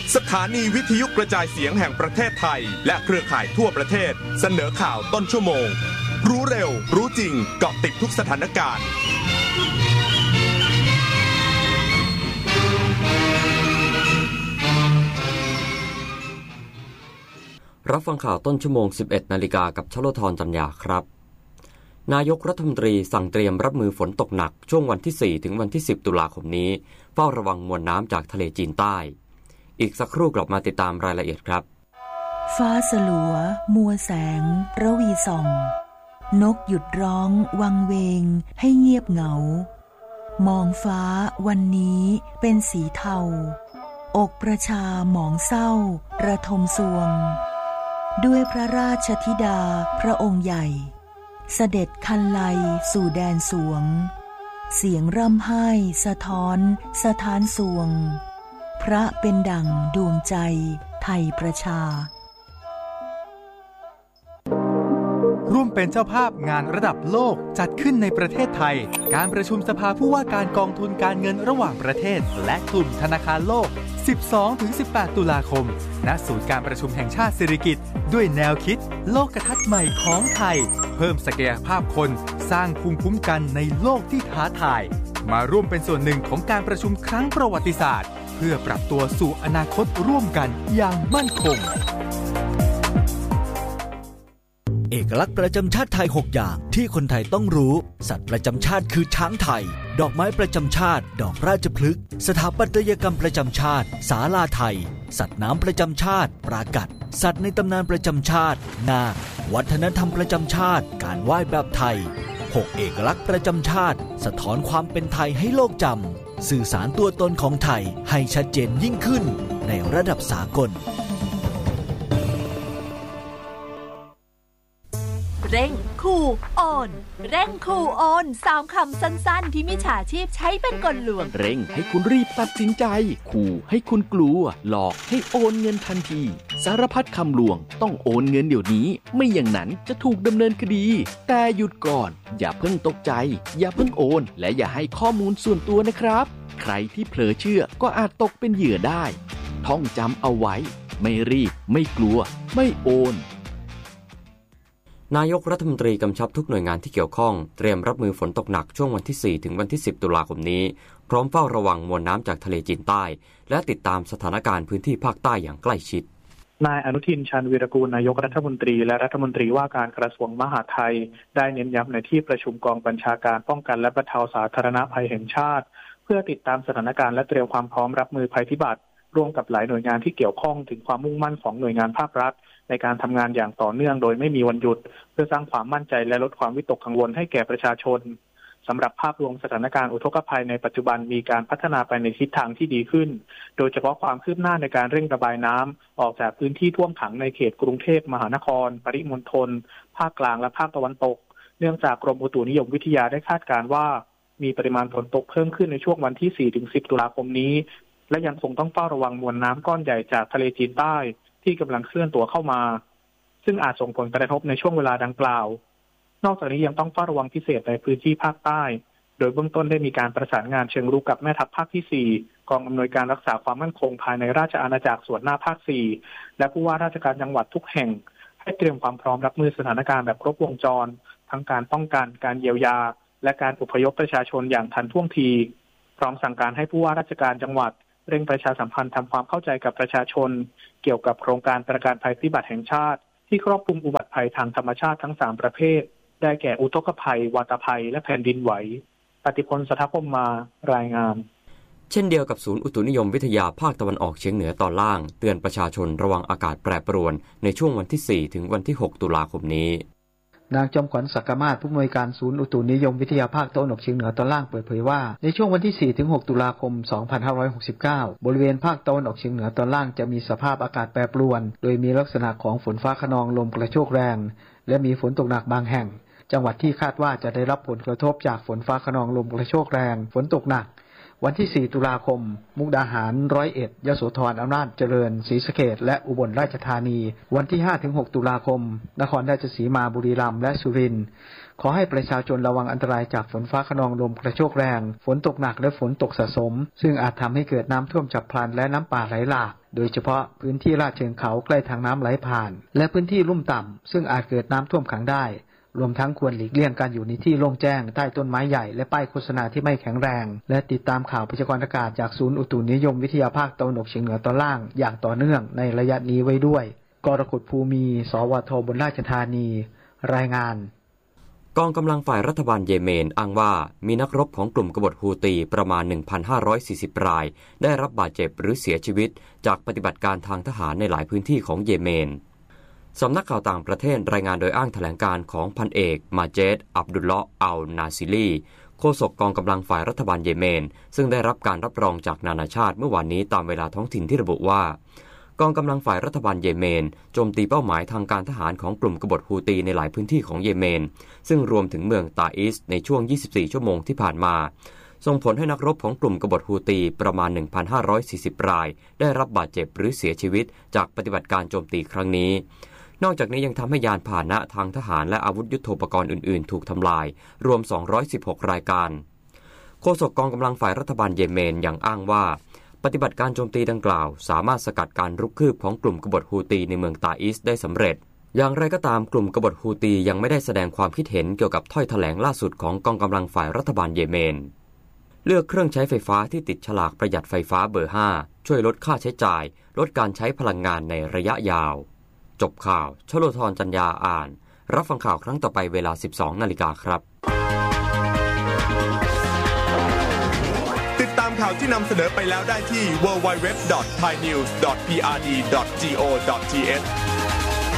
สถานีวิทยุกระจายเสียงแห่งประเทศไทยและเครือข่ายทั่วประเทศเสนอข่าวต้นชั่วโมงรู้เร็วรู้จริงเกาะติดทุกสถานการณ์รับฟังข่าวต้นชั่วโมง 11 นาฬิกากับชโลธรจันยาครับนายกรัฐมนตรีสั่งเตรียมรับมือฝนตกหนักช่วงวันที่ 4 ถึงวันที่ 10 ตุลาคมนี้เฝ้าระวังมวลน้ำจากทะเลจีนใต้อีกสักครู่กลับมาติดตามรายละเอียดครับฟ้าสลัวมัวแสงระวีส่องนกหยุดร้องวังเวงให้เงียบเหงามองฟ้าวันนี้เป็นสีเทาอกประชาหมองเศร้าระทมสวงด้วยพระราชธิดาพระองค์ใหญ่เสด็จคันไลสู่แดนสวงเสียงร่ำไห้สะท้อนสถานสวงพระเป็นดั่งดวงใจไทยประชาร่วมเป็นเจ้าภาพงานระดับโลกจัดขึ้นในประเทศไทยการประชุมสภาผู้ว่าการกองทุนการเงินระหว่างประเทศและกลุ่มธนาคารโลก 12-18 ตุลาคมณศูนย์การประชุมแห่งชาติสิริกิติ์ด้วยแนวคิดโลกทัศน์ใหม่ของไทยเพิ่มศักยภาพคนสร้างภูมิคุ้มกันในโลกที่ท้าทายมาร่วมเป็นส่วนหนึ่งของการประชุมครั้งประวัติศาสตร์เพื่อปรับตัวสู่อนาคตร่วมกันอย่างมั่นคงเอกลักษณ์ประจำชาติไทย6อย่างที่คนไทยต้องรู้สัตว์ประจำชาติคือช้างไทยดอกไม้ประจำชาติดอกราชพฤกษ์สถาปัตยกรรมประจำชาติศาลาไทยสัตว์น้ำประจำชาติปรากัดสัตว์ในตำนานประจำชาตินาควัฒนธรรมประจำชาติการไหว้แบบไทย6เอกลักษณ์ประจำชาติสะท้อนความเป็นไทยให้โลกจำสื่อสารตัวตนของไทยให้ชัดเจนยิ่งขึ้นในระดับสากลเร่งขู่โอนเร่งขู่โอน3 คำสั้นๆที่มิจฉาชีพใช้เป็นกลลวงเร่งให้คุณรีบตัดสินใจขู่ให้คุณกลัวหลอกให้โอนเงินทันทีสารพัดคำลวงต้องโอนเงินเดี๋ยวนี้ไม่อย่างนั้นจะถูกดำเนินคดีแต่หยุดก่อนอย่าเพิ่งตกใจอย่าเพิ่งโอนและอย่าให้ข้อมูลส่วนตัวนะครับใครที่เผลอเชื่อก็อาจตกเป็นเหยื่อได้ท่องจำเอาไว้ไม่รีบไม่กลัวไม่โอนนายกรัฐมนตรีกำชับทุกหน่วยงานที่เกี่ยวข้องเตรียมรับมือฝนตกหนักช่วงวันที่ 4 ถึงวันที่ 10 ตุลาคมนี้พร้อมเฝ้าระวังมวลน้ำจากทะเลจีนใต้และติดตามสถานการณ์พื้นที่ภาคใต้อย่างใกล้ชิดนายอนุทิน ชาญวีรกูลนายกรัฐมนตรีและรัฐมนตรีว่าการกระทรวงมหาดไทยได้เน้นย้ำในที่ประชุมกองบัญชาการป้องกันและบรรเทาสาธารณภัยแห่งชาติเพื่อติดตามสถานการณ์และเตรียมความพร้อมรับมือภัยพิบัติร่วมกับหลายหน่วยงานที่เกี่ยวข้องถึงความมุ่งมั่นของหน่วยงานภาครัฐในการทำงานอย่างต่อเนื่องโดยไม่มีวันหยุดเพื่อสร้างความมั่นใจและลดความวิตกกังวลให้แก่ประชาชนสำหรับภาพรวมสถานการณ์อุทกภัยในปัจจุบันมีการพัฒนาไปในทิศทางที่ดีขึ้นโดยเฉพาะความคืบหน้าในการเร่งระบายน้ำออกจากพื้นที่ท่วมขังในเขตกรุงเทพมหานครปริมณฑลภาคกลางและภาคตะวันตกเนื่องจากกรมอุตุนิยมวิทยาได้คาดการณ์ว่ามีปริมาณฝนตกเพิ่มขึ้นในช่วงวันที่ 4-10 ตุลาคมนี้และยังคงต้องเฝ้าระวังมวลน้ำก้อนใหญ่จากทะเลจีนใต้ที่กำลังเคลื่อนตัวเข้ามาซึ่งอาจส่งผลกระทบในช่วงเวลาดังกล่าวนอกจากนี้ยังต้องเฝ้าระวังพิเศษในพื้นที่ภาคใต้โดยเบื้องต้นได้มีการประสานงานเชิงรุกกับแม่ทัพภาคที่ 4กองอำนวยการรักษาความมั่นคงภายในราชอาณาจักรส่วนหน้าภาค 4และผู้ว่าราชการจังหวัดทุกแห่งให้เตรียมความพร้อมรับมือสถานการณ์แบบครบวงจรทั้งการป้องกันการเยียวยาและการอพยพประชาชนอย่างทันท่วงทีพร้อมสั่งการให้ผู้ว่าราชการจังหวัดเร่งประชาสัมพันธ์ทำความเข้าใจกับประชาชนเกี่ยวกับโครงการประกันภัยพิบัติแห่งชาติที่ครอบคลุมอุบัติภัยทางธรรมชาติทั้ง3ประเภทได้แก่อุทกภัยวาตภัยและแผ่นดินไหวปฏิพล สถาพมมารายงานเช่นเดียวกับศูนย์อุตุนิยมวิทยาภาคตะวันออกเฉียงเหนือตอนล่างเตือนประชาชนระวังอากาศแปรปรวนในช่วงวันที่ 4 ถึงวันที่ 6 ตุลาคมนี้นางจอมขวัญศักดิ์มาศผู้อำนวยการศูนย์อุตุนิยมวิทยาภาคตะวันออกเฉียงเหนือตอนล่างเปิดเผยว่าในช่วงวันที่ 4-6 ตุลาคม 2569 บริเวณภาคตะวันออกเฉียงเหนือตอนล่างจะมีสภาพอากาศแปรปรวนโดยมีลักษณะของฝนฟ้าคะนองลมกระโชกแรงและมีฝนตกหนักบางแห่งจังหวัดที่คาดว่าจะได้รับผลกระทบจากฝนฟ้าคะนองลมกระโชกแรงฝนตกหนักวันที่ 4 ตุลาคมมุกดาหาร101ยโสธรอำนาจเจริญศรีสะเกษและอุบลราชธานีวันที่ 5-6 ตุลาคมนครราชสีมาบุรีรัมย์และสุรินทร์ขอให้ประชาชนระวังอันตรายจากฝนฟ้าคะนองลมกระโชกแรงฝนตกหนักและฝนตกสะสมซึ่งอาจทำให้เกิดน้ำท่วมฉับพลันและน้ำป่าไหลหลากโดยเฉพาะพื้นที่ลาดเชิงเขาใกล้ทางน้ำไหลผ่านและพื้นที่ลุ่มต่ำซึ่งอาจเกิดน้ำท่วมขังได้รวมทั้งควรหลีกเลี่ยงการอยู่ในที่โล่งแจ้งใต้ต้นไม้ใหญ่และป้ายโฆษณาที่ไม่แข็งแรงและติดตามข่าวพยากรณ์อากาศจากศูนย์อุตุนิยมวิทยาภาคตะวันออกเฉียงเหนือตอนล่างอย่างต่อเนื่องในระยะนี้ไว้ด้วยกรกฎภูมิสวทบนราชธานีรายงานกองกำลังฝ่ายรัฐบาลเยเมนอ้างว่ามีนักรบของกลุ่มกบฏฮูตีประมาณ 1,540 รายได้รับบาดเจ็บหรือเสียชีวิตจากปฏิบัติการทางทหารในหลายพื้นที่ของเยเมนสำนักข่าวต่างประเทศรายงานโดยอ้างแถลงการของพันเอกมาเจด อับดุลเลาะห์อัลนาซิลีโฆษกกองกำลังฝ่ายรัฐบาลเยเมนซึ่งได้รับการรับรองจากนานาชาติเมื่อวานนี้ตามเวลาท้องถิ่นที่ระบุว่ากองกำลังฝ่ายรัฐบาลเยเมนโจมตีเป้าหมายทางการทหารของกลุ่มกบฏฮูตีในหลายพื้นที่ของเยเมนซึ่งรวมถึงเมืองตาอิสในช่วง 24 ชั่วโมงที่ผ่านมาส่งผลให้นักรบของกลุ่มกบฏฮูตีประมาณ 1,540 รายได้รับบาดเจ็บหรือเสียชีวิตจากปฏิบัติการโจมตีครั้งนี้นอกจากนี้ยังทำให้ยานพาหนะทางทหารและอาวุธยุทโธปกรณ์อื่นๆถูกทำลายรวม 216 รายการโฆษกกองกำลังฝ่ายรัฐบาลเยเมนยังอ้างว่าปฏิบัติการโจมตีดังกล่าวสามารถสกัดการรุกคืบของกลุ่มกบฏฮูตีในเมืองตาอิสได้สำเร็จอย่างไรก็ตามกลุ่มกบฏฮูตียังไม่ได้แสดงความคิดเห็นเกี่ยวกับถ้อยแถลงล่าสุดของกองกำลังฝ่ายรัฐบาลเยเมนเลือกเครื่องใช้ไฟฟ้าที่ติดฉลากประหยัดไฟฟ้าเบอร์ 5ช่วยลดค่าใช้จ่ายลดการใช้พลังงานในระยะยาวจบข่าวชโลธรจันยาอ่านรับฟังข่าวครั้งต่อไปเวลา 12:00 น.ครับติดตามข่าวที่นำเสนอไปแล้วได้ที่ www.thainews.prd.go.th